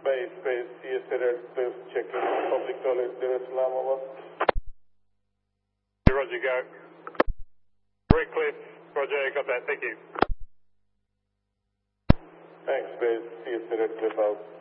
space, CSA Red Cliff, checking public toilet, Dar es Salaam, over. Roger, go. Red Cliff, Roger, got that, thank you. Thanks, space, CSA Red Cliff out.